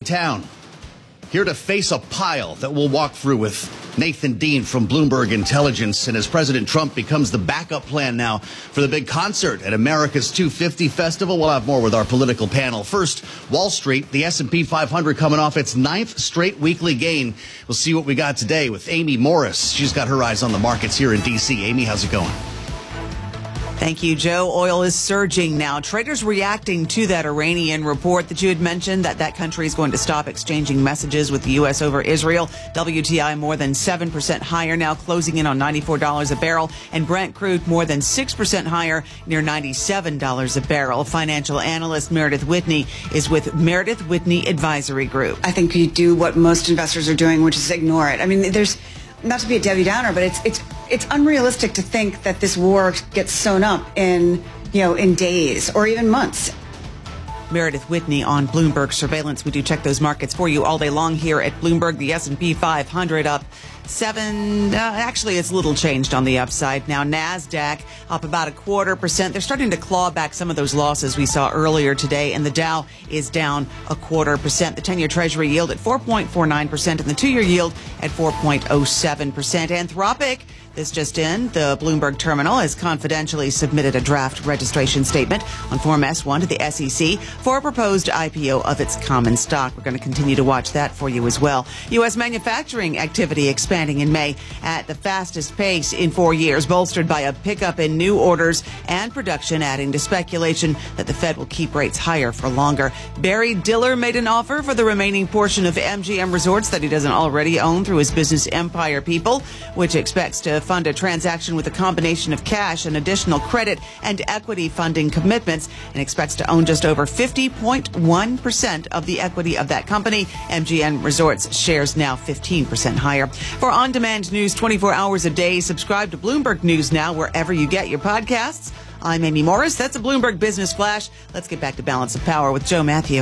town, here to face a pile that we'll walk through with Nathan Dean from Bloomberg Intelligence. And as President Trump becomes the backup plan now for the big concert at America's 250 Festival, we'll have more with our political panel. First, Wall Street, the S&P 500 coming off its 9th straight weekly gain. We'll see what we got today with Amy Morris. She's got her eyes on the markets here in D.C. Amy, how's it going? Thank you, Joe. Oil is surging now. Traders reacting to that Iranian report that you had mentioned, that country is going to stop exchanging messages with the U.S. over Israel. WTI more than 7% higher now, closing in on $94 a barrel. And Brent crude more than 6% higher, near $97 a barrel. Financial analyst Meredith Whitney is with Meredith Whitney Advisory Group. I think you do what most investors are doing, which is ignore it. I mean, there's, not to be a Debbie Downer, but it's unrealistic to think that this war gets sewn up in days or even months. Meredith Whitney on Bloomberg Surveillance. We do check those markets for you all day long here at Bloomberg. The S&P 500 up 7. Actually, it's a little changed on the upside. Now, NASDAQ up about 0.25%. They're starting to claw back some of those losses we saw earlier today. And the Dow is down 0.25%. The 10-year Treasury yield at 4.49% and the 2-year yield at 4.07%. Anthropic, this just in, the Bloomberg terminal has confidentially submitted a draft registration statement on Form S-1 to the SEC for a proposed IPO of its common stock. We're going to continue to watch that for you as well. U.S. manufacturing activity expanding in May at the fastest pace in 4 years, bolstered by a pickup in new orders and production, adding to speculation that the Fed will keep rates higher for longer. Barry Diller made an offer for the remaining portion of MGM Resorts that he doesn't already own through his business Empire People, which expects to fund a transaction with a combination of cash and additional credit and equity funding commitments, and expects to own just over 50.1% of the equity of that company. MGM Resorts shares now 15% higher. For on-demand news 24 hours a day, subscribe to Bloomberg News Now wherever you get your podcasts. I'm Amy Morris. That's a Bloomberg Business Flash. Let's get back to Balance of Power with Joe Matthew.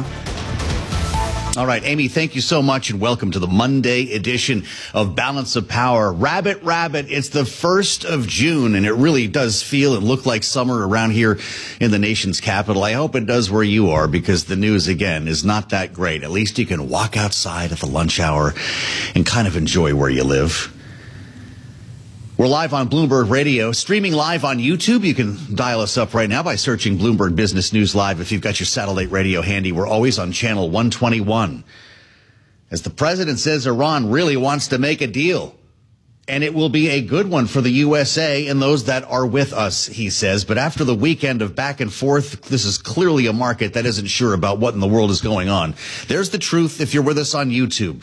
All right, Amy, thank you so much, and welcome to the Monday edition of Balance of Power. Rabbit, it's the 1st of June, and it really does feel and look like summer around here in the nation's capital. I hope it does where you are, because the news, again, is not that great. At least you can walk outside at the lunch hour and kind of enjoy where you live. We're live on Bloomberg Radio, streaming live on YouTube. You can dial us up right now by searching Bloomberg Business News Live. If you've got your satellite radio handy, we're always on channel 121. As the president says, Iran really wants to make a deal, and it will be a good one for the USA and those that are with us, he says. But after the weekend of back and forth, this is clearly a market that isn't sure about what in the world is going on. There's the truth if you're with us on YouTube.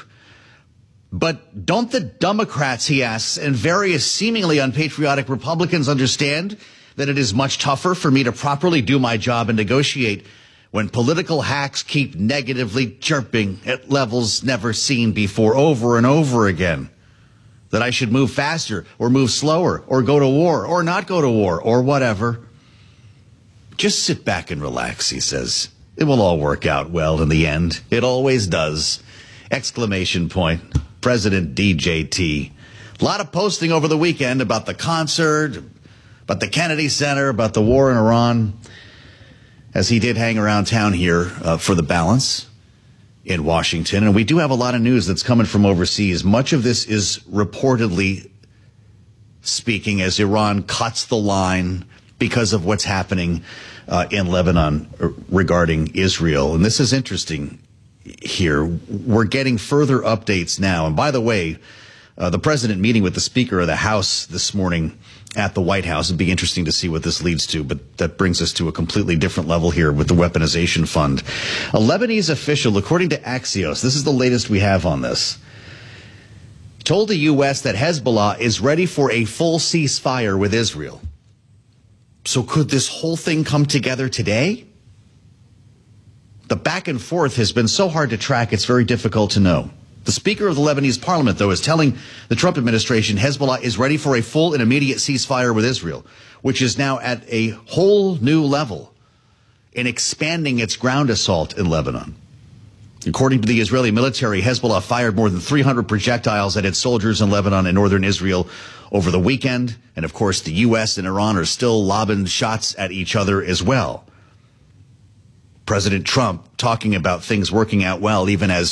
But don't the Democrats, he asks, and various seemingly unpatriotic Republicans understand that it is much tougher for me to properly do my job and negotiate when political hacks keep negatively chirping at levels never seen before, over and over again? That I should move faster or move slower or go to war or not go to war or whatever. Just sit back and relax, he says. It will all work out well in the end. It always does. Exclamation point. President DJT. A lot of posting over the weekend about the concert, about the Kennedy Center, about the war in Iran, as he did hang around town here for the balance in Washington. And we do have a lot of news that's coming from overseas. Much of this is reportedly speaking as Iran cuts the line because of what's happening in Lebanon regarding Israel. And this is interesting. Here, we're getting further updates now. And by the way, the president meeting with the Speaker of the House this morning at the White House. It'd be interesting to see what this leads to, but that brings us to a completely different level here with the weaponization fund. A Lebanese official, according to Axios, this is the latest we have on this, told the U.S. that Hezbollah is ready for a full ceasefire with Israel. So could this whole thing come together today? The back and forth has been so hard to track, it's very difficult to know. The Speaker of the Lebanese parliament, though, is telling the Trump administration Hezbollah is ready for a full and immediate ceasefire with Israel, which is now at a whole new level in expanding its ground assault in Lebanon. According to the Israeli military, Hezbollah fired more than 300 projectiles at its soldiers in Lebanon and northern Israel over the weekend. And, of course, the U.S. and Iran are still lobbing shots at each other as well. President Trump talking about things working out well, even as